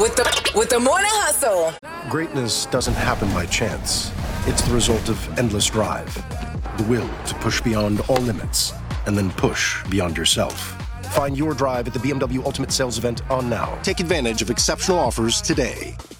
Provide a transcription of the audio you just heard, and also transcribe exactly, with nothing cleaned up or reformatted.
with the with the morning hustle. Greatness doesn't happen by chance. It's the result of endless drive, the will to push beyond all limits, and then push beyond yourself. Find your drive at the B M W Ultimate Sales Event on now. Take advantage of exceptional offers today.